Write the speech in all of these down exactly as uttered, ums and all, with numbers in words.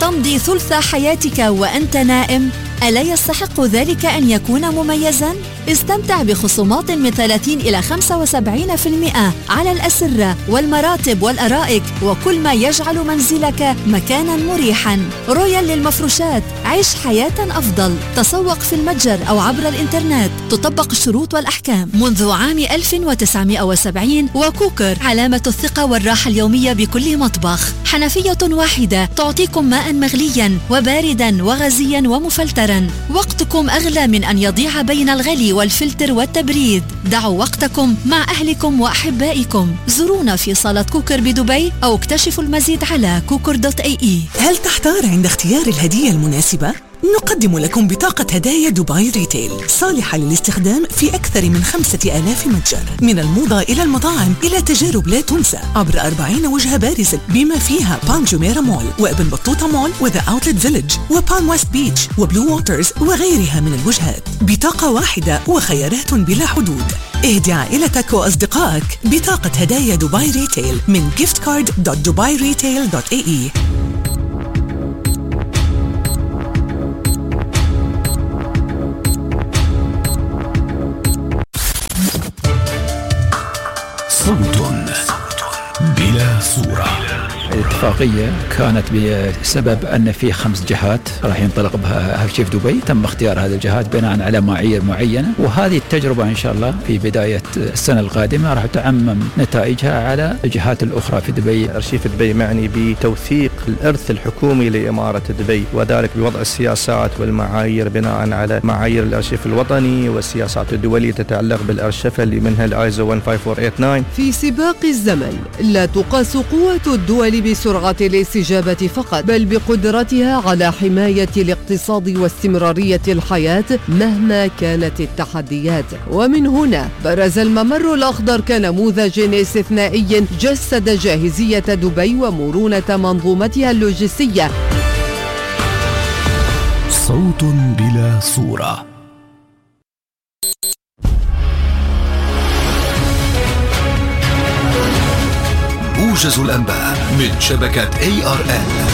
تمضي ثلث حياتك وأنت نائم؟ ألا يستحق ذلك أن يكون مميزاً؟ استمتع بخصومات من ثلاثين إلى خمسة وسبعين بالمئة على الأسرة والمراتب والأرائك وكل ما يجعل منزلك مكاناً مريحاً. رويال للمفروشات، عيش حياة أفضل. تسوق في المتجر أو عبر الإنترنت، تطبق الشروط والأحكام. منذ عام ألف وتسعمائة وسبعين وكوكر، علامة الثقة والراحة اليومية بكل مطبخ. حنفية واحدة تعطيكم ماء مغلياً وبارداً وغازياً ومفلتراً. وقتكم أغلى من أن يضيع بين الغلي والفلتر والتبريد. دعوا وقتكم مع أهلكم وأحبائكم. زورونا في صالة كوكر بدبي أو اكتشفوا المزيد على كوكر دوت اي اي. هل تحتار عند اختيار الهدية المناسبة؟ نقدم لكم بطاقة هدايا دبي ريتيل صالحة للاستخدام في أكثر من خمسة آلاف متجر، من الموضة إلى المطاعم إلى تجارب لا تنسى، عبر أربعين وجهة بارزة بما فيها بان جميرة مول وابن بطوطة مول وذا أوتلت فيلج وبان ويست بيتش وبلو ووترز وغيرها من الوجهات. بطاقة واحدة وخيارات بلا حدود. اهدي عائلتك وأصدقائك بطاقة هدايا دبي ريتيل من gift card dot dubai retail dot a e. صوت بلا صورة. الاتفاقية كانت بسبب أن في خمس جهات راح ينطلق بها هاف شيف دبي، تم اختيار هذه الجهات بناء على معايير معينة، وهذه التجربة إن شاء الله في بداية السنة القادمة راح تعمم نتائجها على الجهات الأخرى في دبي. أرشيف دبي معني بتوثيق الإرث الحكومي لإمارة دبي، وذلك بوضع السياسات والمعايير بناء على معايير الأرشيف الوطني والسياسات الدولية تتعلق بالأرشفة اللي منها الآيزو واحد خمسة أربعة ثمانية تسعة. في سباق الزمن لا تقاس قوة الدول بسرعة الاستجابة فقط، بل بقدرتها على حماية الاقتصاد واستمرارية الحياة مهما كانت التحديات. ومن هنا برز الممر الأخضر كنموذج استثنائي جسد جاهزية دبي ومرونة منظومتها اللوجستية. صوت بلا صورة. موجز الأنباء من شبكة إيه آر إل.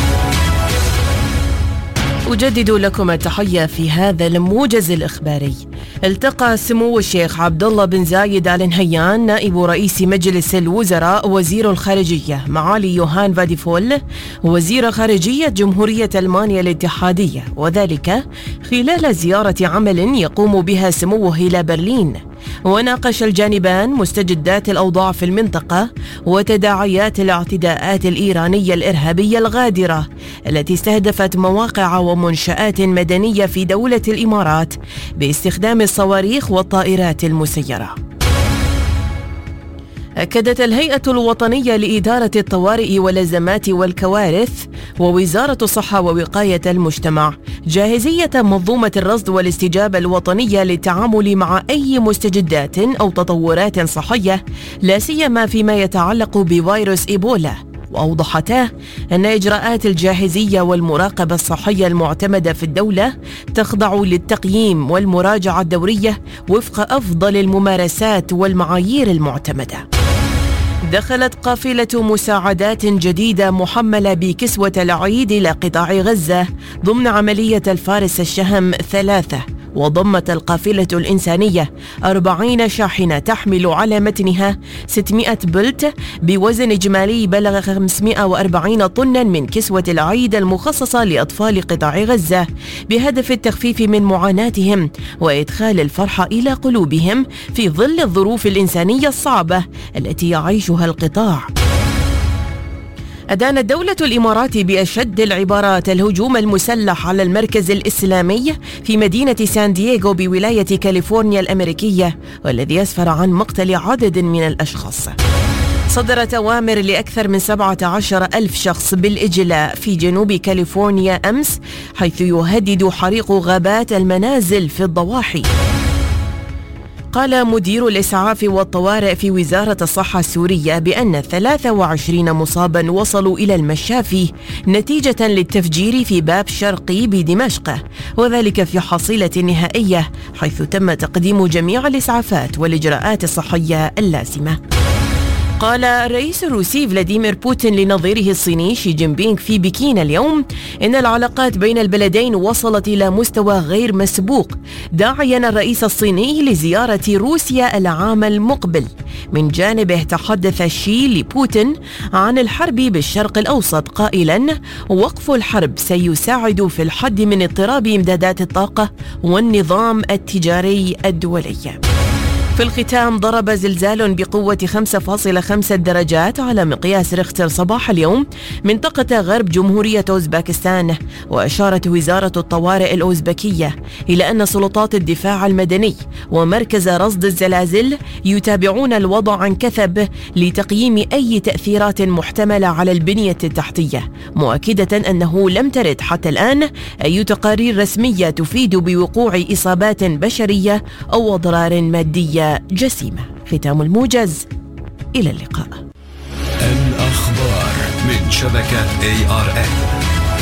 أجدد لكم التحية في هذا الموجز الإخباري. التقى سمو الشيخ عبد الله بن زايد آل نهيان نائب رئيس مجلس الوزراء وزير الخارجية معالي يوهان فاديفول وزير خارجية جمهورية ألمانيا الاتحادية، وذلك خلال زيارة عمل يقوم بها سموه إلى برلين. وناقش الجانبان مستجدات الأوضاع في المنطقة وتداعيات الاعتداءات الإيرانية الإرهابية الغادرة التي استهدفت مواقع ومنشآت مدنية في دولة الإمارات باستخدام الصواريخ والطائرات المسيرة. أكدت الهيئة الوطنية لإدارة الطوارئ والأزمات والكوارث ووزارة الصحة ووقاية المجتمع جاهزية منظومة الرصد والاستجابة الوطنية للتعامل مع أي مستجدات أو تطورات صحية، لا سيما فيما يتعلق بفيروس إيبولا. وأوضحتا أن إجراءات الجاهزية والمراقبة الصحية المعتمدة في الدولة تخضع للتقييم والمراجعة الدورية وفق أفضل الممارسات والمعايير المعتمدة. دخلت قافلة مساعدات جديدة محملة بكسوة العيد إلى قطاع غزة ضمن عملية الفارس الشهم ثلاثة، وضمت القافلة الإنسانية أربعين شاحنة تحمل على متنها ستمائة بلت بوزن إجمالي بلغ خمسمائة وأربعين طنا من كسوة العيد المخصصة لأطفال قطاع غزة بهدف التخفيف من معاناتهم وإدخال الفرح إلى قلوبهم في ظل الظروف الإنسانية الصعبة التي يعيشها القطاع. أدانت دولة الإمارات بأشد العبارات الهجوم المسلح على المركز الإسلامي في مدينة سان دييغو بولاية كاليفورنيا الأمريكية، والذي أسفر عن مقتل عدد من الأشخاص. صدرت أوامر لأكثر من سبعة عشر ألف شخص بالإجلاء في جنوب كاليفورنيا أمس، حيث يهدد حريق غابات المنازل في الضواحي. قال مدير الإسعاف والطوارئ في وزارة الصحة السورية بأن ثلاثة وعشرين مصابا وصلوا إلى المشافي نتيجة للتفجير في باب شرقي بدمشق، وذلك في حصيلة نهائية حيث تم تقديم جميع الإسعافات والإجراءات الصحية اللازمة. قال الرئيس الروسي فلاديمير بوتين لنظيره الصيني شي جين بينغ في بكين اليوم إن العلاقات بين البلدين وصلت إلى مستوى غير مسبوق، داعيا الرئيس الصيني لزيارة روسيا العام المقبل. من جانبه تحدث شي لبوتين عن الحرب بالشرق الأوسط قائلا: وقف الحرب سيساعد في الحد من اضطراب إمدادات الطاقة والنظام التجاري الدولي. في الختام، ضرب زلزال بقوة خمسة فاصلة خمسة درجات على مقياس ريختر صباح اليوم منطقة غرب جمهورية أوزبكستان، وأشارت وزارة الطوارئ الأوزبكية إلى أن سلطات الدفاع المدني ومركز رصد الزلازل يتابعون الوضع عن كثب لتقييم أي تأثيرات محتملة على البنية التحتية، مؤكدة أنه لم ترد حتى الآن أي تقارير رسمية تفيد بوقوع إصابات بشرية أو أضرار مادية جسيمة. ختام الموجز، إلى اللقاء. الأخبار من شبكة إيه آر إل.